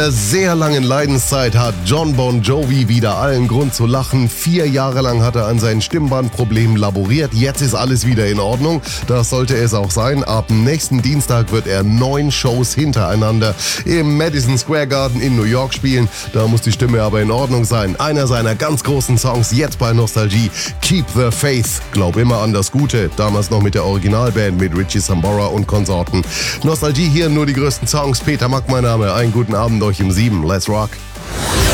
Sehr langen Leidenszeit hat Jon Bon Jovi wieder allen Grund zu lachen. 4 Jahre lang hat er an seinen Stimmbandproblemen laboriert. Jetzt ist alles wieder in Ordnung. Das sollte es auch sein. Ab nächsten Dienstag wird er 9 Shows hintereinander im Madison Square Garden in New York spielen. Da muss die Stimme aber in Ordnung sein. Einer seiner ganz großen Songs jetzt bei Nostalgie. Keep the Faith. Glaub immer an das Gute. Damals noch mit der Originalband mit Richie Sambora und Konsorten. Nostalgie hier, nur die größten Songs. Peter Mack mein Name. Einen guten Abend euch im 7. Let's rock.